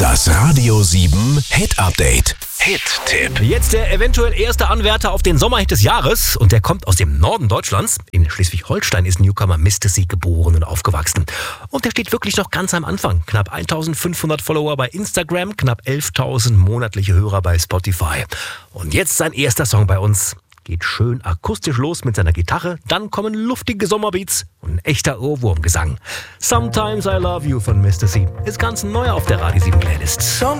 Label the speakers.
Speaker 1: Das Radio 7 Hit Update. Hit-Tipp.
Speaker 2: Jetzt der eventuell erste Anwärter auf den Sommerhit des Jahres und der kommt aus dem Norden Deutschlands. In Schleswig-Holstein ist Newcomer Mistasy geboren und aufgewachsen. Und der steht wirklich noch ganz am Anfang. Knapp 1500 Follower bei Instagram, knapp 11.000 monatliche Hörer bei Spotify. Und jetzt sein erster Song bei uns. Geht schön akustisch los mit seiner Gitarre, dann kommen luftige Sommerbeats und ein echter Ohrwurmgesang. Sometimes I Love You von Mistasy ist ganz neu auf der Radio 7 Playlist.
Speaker 3: Sometimes